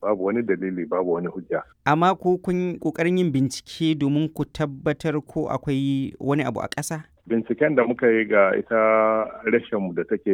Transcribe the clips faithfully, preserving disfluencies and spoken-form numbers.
babu wani dalili, babu wani hujja. Amma ko kun ƙoƙarin yin bincike domin ku tabbatar ko akwai wani abu a ƙasa? Binciken da muka yi ga ita reshenmu da take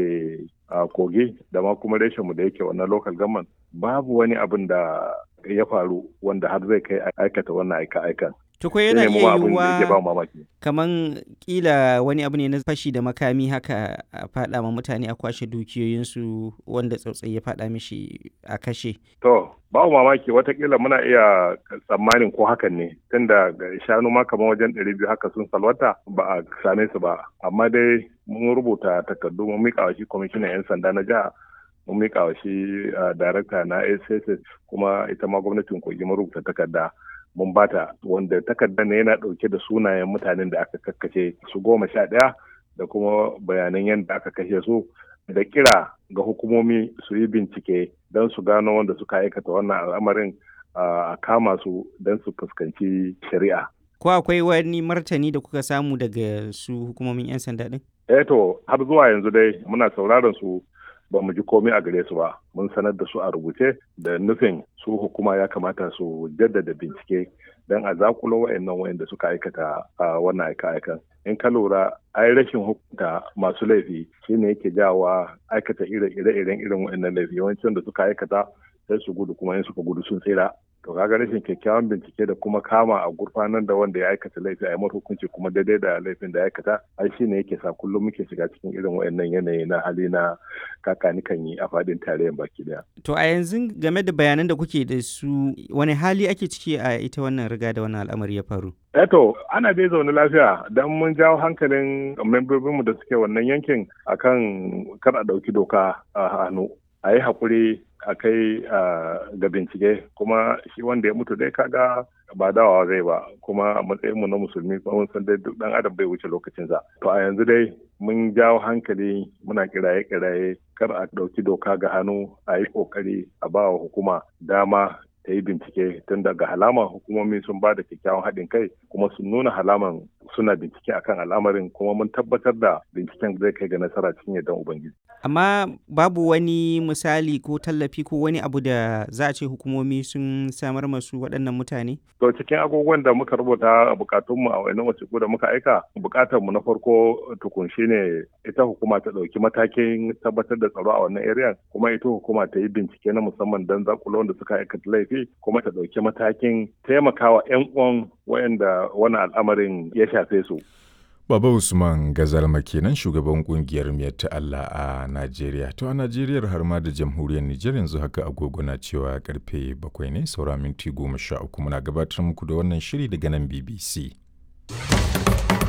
a Kogi da ma kuma reshenmu da yake wannan local government, babu wani abin da ya faru wanda har zai kai aikata wannan aika-aikan. To ko yana iya yiwuwa kaman kila wani abu ne na fashi da makami haka a faɗa ma mutane a kwashe dukiyoyinsu wanda tsautsayi ya faɗa mishi a kashe. To, babu mamaki watakila muna iya tsammanin ko hakan ne tunda shanu ma kamar wajen ɗari biyu haka sun salwata ba a same su ba. Amma dai mun rubuta takardu mun miƙa wa shi kwamishinan 'yan sanda na jiha, mun miƙa wa shi darakta na S S S kuma ita ma gwamnatin Kogi mun rubuta takarda. Mun bata wanda takardar ne yana ɗauke da sunayen mutanen da aka kakkace su goma sha ɗaya da kuma bayanan yadda aka kashe su da kira ga hukumomi su yi bincike don su gano wanda suka aikata wannan al'amarin a kama su don su fuskanci shari'a. Ko akwai wani martani da kuka samu daga su hukumomin 'yan sanda ɗin? Eh to har zuwa yanzu dai muna sauraron su ba mu ji komai a gare su ba. Mun sanar da su a rubuce da nufin su hukuma ya kamata su jaddada bincike don a zakulo wa'annan wa'anda suka aikata a wannan aika-aikan. In ka lura ai rashin hukunta masu laifi shine yake jawa aikata ire-iren irin wa'annan laifi, yawancin da suka aikata sai su gudu, kuma in suka gudu sun tsira. To kaga rashin kyakkyawan bincike da kuma kama a gurfanar da wanda ya aikata laifi a yi mata hukunci kuma daidai da laifin da ya aikata, ai shine yake sa kullum muke shiga cikin irin wayannan yanayi na hali na kakani kan yi a fadin tarayyar baki daya. To a yanzu game da bayanan da kuke da su, wani hali ake ciki a ita wannan riga da wannan al'amari ya faru? Eh to ana dai zaune lafiya dan mun jawo hankalin membobinmu da suke wannan yankin akan kar a ɗauki doka a hannu, a yi haƙuri a kai ga bincike, kuma shi wanda ya mutu dai kaga ba dawawa zai ba, kuma a matsayin mu na musulmi kuma mun san dai duk dan adam bai wuce lokacinsa. To a yanzu dai mun jawo hankali, muna kiraye-kiraye kar a ɗauki doka ga hannu, a yi ƙoƙari a ba wa hukuma dama ta yi bincike, tun daga halaman hukumomi sun ba da kyakkyawan haɗin kai kuma sun nuna halaman suna bincike akan al'amarin, kuma mun tabbatar da binciken zai kai ga nasara cikin yardan Ubangiji. Amma babu wani misali ko tallafi ko wani abu da za a ce hukumomi sun samar masu waɗannan mutane? To cikin agogon da muka rubuta a bukatunmu a wani wasiƙu da muka aika, bukatarmu na farko tukun shine ita hukuma ta ɗauki matakin tabbatar da tsaro a wannan area, kuma ita hukuma ta yi bincike na musamman don zakulo wanda suka aikata laifi, kuma ta ɗauki matakin taimakawa 'yan uwan wayanda wannan al'amarin ya shafe su. Baba Usman Gazalma kenan shugaban kungiyar Miyar ta Allah a Najeriya. To a Najeriya har ma da jamhuriyar Nijar yanzu haka agogo na cewa karfe bakwai ne saura minti goma sha uku, muna gabatar muku da wannan shiri daga nan B B C.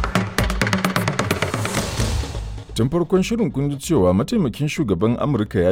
Tun farkon shirin kun ji cewa mataimakin shugaban Amurka ya